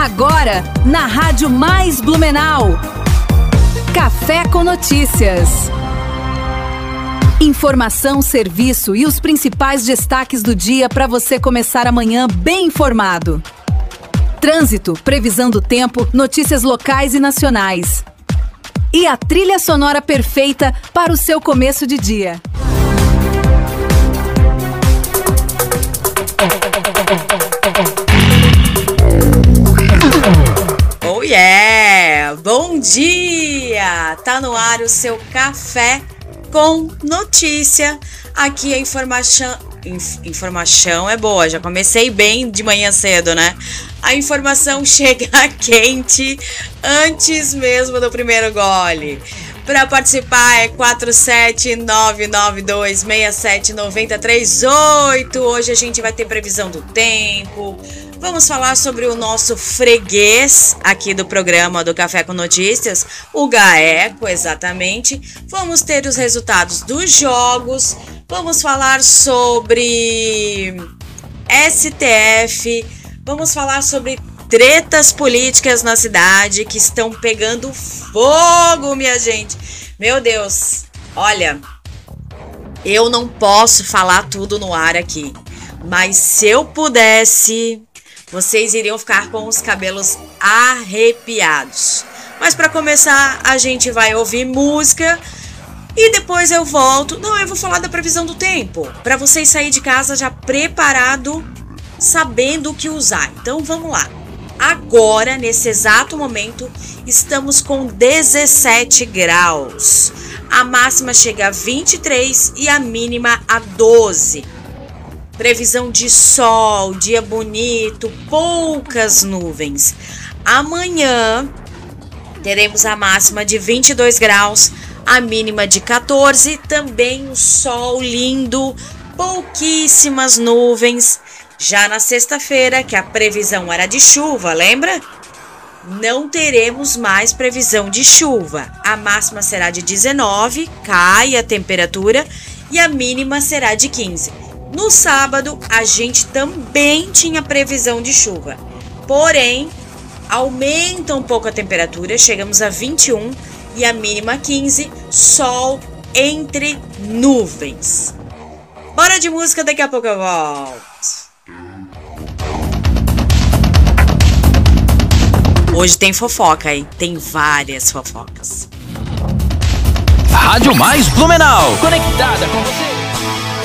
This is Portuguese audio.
Agora, na Rádio Mais Blumenau. Café com Notícias. Informação, serviço e os principais destaques do dia para você começar amanhã bem informado. Trânsito, previsão do tempo, notícias locais e nacionais. E a trilha sonora perfeita para o seu começo de dia. Oh yeah! Bom dia! Tá no ar o seu Café com Notícia. Aqui a informação é boa, já comecei bem de manhã cedo, né? A informação chega quente antes mesmo do primeiro gole. Para participar é 47992679038. Hoje a gente vai ter previsão do tempo. Vamos falar sobre o nosso freguês aqui do programa do Café com Notícias, o GAECO, exatamente. Vamos ter os resultados dos jogos. Vamos falar sobre STF. Vamos falar sobre tretas políticas na cidade que estão pegando fogo, minha gente. Meu Deus, olha, eu não posso falar tudo no ar aqui, mas se eu pudesse, vocês iriam ficar com os cabelos arrepiados. Mas para começar, a gente vai ouvir música e depois eu volto. Não, eu vou falar da previsão do tempo, para vocês saírem de casa já preparado, sabendo o que usar. Então vamos lá. Agora, nesse exato momento, estamos com 17 graus. A máxima chega a 23 e a mínima a 12. Previsão de sol, dia bonito, poucas nuvens. Amanhã teremos a máxima de 22 graus, a mínima de 14. Também o sol lindo, pouquíssimas nuvens. Já na sexta-feira, que a previsão era de chuva, lembra? Não teremos mais previsão de chuva. A máxima será de 19, cai a temperatura, e a mínima será de 15. No sábado, a gente também tinha previsão de chuva. Porém, aumenta um pouco a temperatura, chegamos a 21 e a mínima 15, sol entre nuvens. Bora de música, daqui a pouco eu volto. Hoje tem fofoca, hein? Tem várias fofocas. Rádio Mais Blumenau. Conectada com você.